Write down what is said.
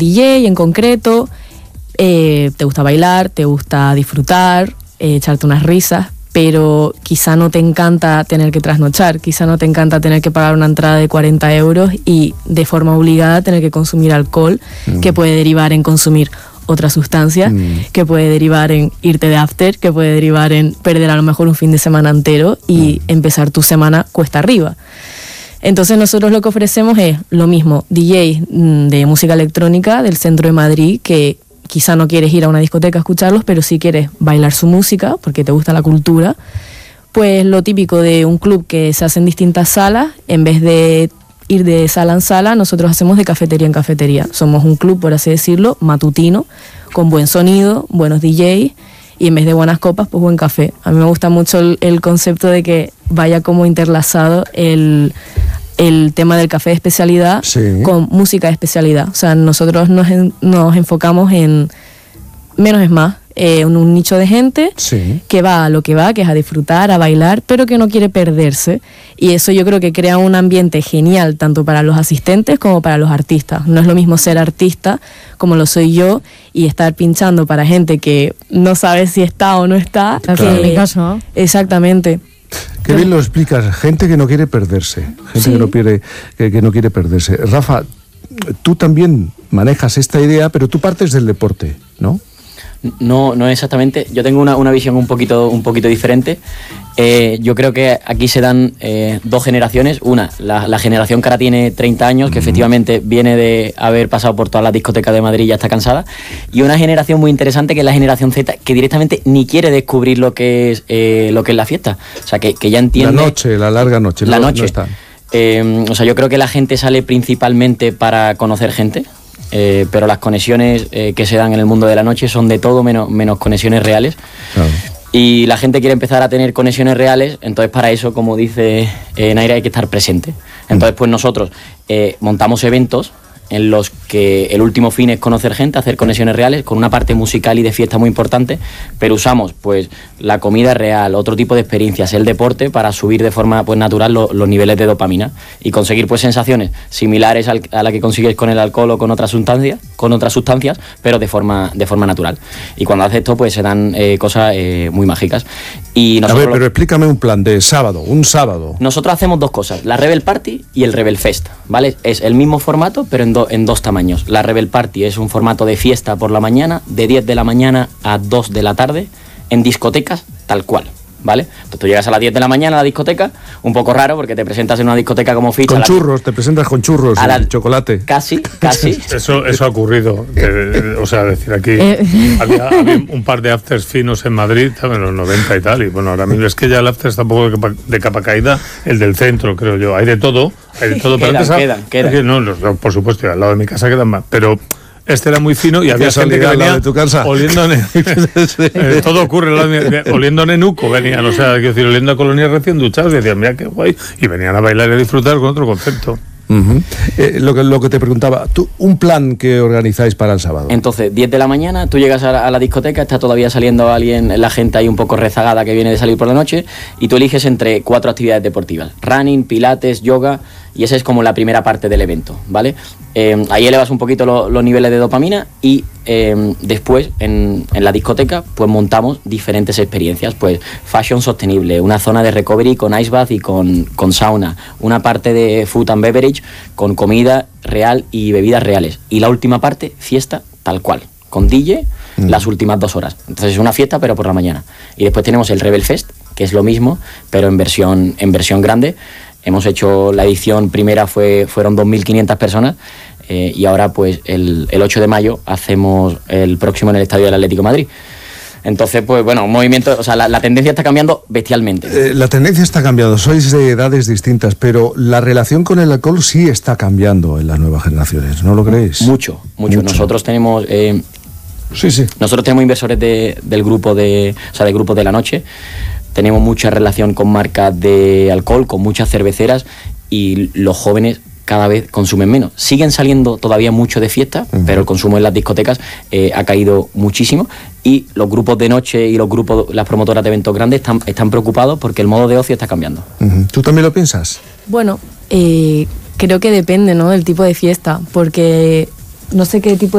DJ en concreto, te gusta bailar, te gusta disfrutar, echarte unas risas, pero quizá no te encanta tener que trasnochar, quizá no te encanta tener que pagar una entrada de 40 euros y de forma obligada tener que consumir alcohol, que puede derivar en consumir otra sustancia, que puede derivar en irte de after, que puede derivar en perder a lo mejor un fin de semana entero y empezar tu semana cuesta arriba. Entonces nosotros lo que ofrecemos es lo mismo, DJ de música electrónica del centro de Madrid, que quizá no quieres ir a una discoteca a escucharlos, pero sí quieres bailar su música porque te gusta la cultura, pues lo típico de un club que se hace en distintas salas, en vez de ir de sala en sala, nosotros hacemos de cafetería en cafetería. Somos un club, por así decirlo, matutino, con buen sonido, buenos DJs, y en vez de buenas copas, pues buen café. A mí me gusta mucho el concepto de que vaya como interlazado el tema del café de especialidad con música de especialidad. O sea, nosotros nos enfocamos en menos es más, en un nicho de gente que va a lo que va, que es a disfrutar, a bailar, pero que no quiere perderse. Y eso yo creo que crea un ambiente genial, tanto para los asistentes como para los artistas. No es lo mismo ser artista, como lo soy yo, y estar pinchando para gente que no sabe si está o no está. Claro. En mi caso, ¿no? Exactamente. Qué bien lo explicas, gente que no quiere perderse, que no quiere perderse. Rafa, tú también manejas esta idea, pero tú partes del deporte, ¿no? No exactamente. Yo tengo una visión un poquito diferente. Yo creo que aquí se dan dos generaciones. Una, la generación que ahora tiene 30 años, que efectivamente viene de haber pasado por todas las discotecas de Madrid y ya está cansada. Y una generación muy interesante que es la generación Z, que directamente ni quiere descubrir lo que es la fiesta. O sea, que ya entiende... La larga noche. La noche. No está. O sea, yo creo que la gente sale principalmente para conocer gente. Pero las conexiones que se dan en el mundo de la noche son de todo menos conexiones reales. Claro. Y la gente quiere empezar a tener conexiones reales, entonces para eso, como dice Naira, hay que estar presente. Entonces pues nosotros montamos eventos en los que el último fin es conocer gente, hacer conexiones reales, con una parte musical y de fiesta muy importante, pero usamos pues la comida real, otro tipo de experiencias, el deporte, para subir de forma pues natural los niveles de dopamina y conseguir pues sensaciones similares a la que consigues con el alcohol o con otras sustancias, pero de forma natural. Y cuando haces esto pues se dan cosas muy mágicas. Y a ver, pero explícame un plan de un sábado. Nosotros hacemos dos cosas, la Rebel Party y el Rebel Fest, ¿vale? Es el mismo formato, pero en dos tamaños. La Rebel Party es un formato de fiesta por la mañana, de 10 de la mañana a 2 de la tarde, en discotecas tal cual, ¿vale? Entonces tú llegas a las 10 de la mañana a la discoteca, un poco raro porque te presentas en una discoteca como ficha. Con churros, te presentas con churros y chocolate. Casi. Eso ha ocurrido. O sea, decir, aquí había un par de afters finos en Madrid, en los 90 y tal, y bueno, ahora mismo es que ya el after está un poco de capa caída, el del centro, creo yo. Hay de todo. Quedan. No, por supuesto, al lado de mi casa quedan más, pero... Este era muy fino y había gente que venía de tu casa oliendo todo ocurre oliendo a nenuco venían, o sea, quiero decir, oliendo a colonias recién duchados y decían, mira qué guay, y venían a bailar y a disfrutar con otro concepto. Lo que te preguntaba, un plan que organizáis para el sábado. Entonces, 10 de la mañana, tú llegas a la discoteca, está todavía saliendo la gente ahí un poco rezagada que viene de salir por la noche, y tú eliges entre 4 actividades deportivas: running, pilates, yoga, y esa es como la primera parte del evento, ¿vale? Ahí elevas un poquito los niveles de dopamina y después en la discoteca pues montamos diferentes experiencias, pues fashion sostenible, una zona de recovery con ice bath y con sauna, una parte de food and beverage con comida real y bebidas reales, y la última parte, fiesta tal cual, con DJ las últimas 2 horas. Entonces es una fiesta pero por la mañana. Y después tenemos el Rebel Fest, que es lo mismo pero en versión grande. Hemos hecho la edición primera, fueron 2.500 personas, y ahora pues el 8 de mayo hacemos el próximo en el Estadio del Atlético de Madrid. Entonces, pues bueno, un movimiento, o sea, la tendencia está cambiando bestialmente. La tendencia está cambiando, sois de edades distintas, pero la relación con el alcohol sí está cambiando en las nuevas generaciones, ¿no lo creéis? Mucho. Nosotros tenemos... Nosotros tenemos inversores del grupo del grupo de la noche. Tenemos mucha relación con marcas de alcohol, con muchas cerveceras, y los jóvenes cada vez consumen menos. Siguen saliendo todavía mucho de fiesta, pero el consumo en las discotecas ha caído muchísimo, y los grupos de noche y las promotoras de eventos grandes están preocupados porque el modo de ocio está cambiando. ¿Tú también lo piensas? Bueno, creo que depende, ¿no?, del tipo de fiesta, porque no sé qué tipo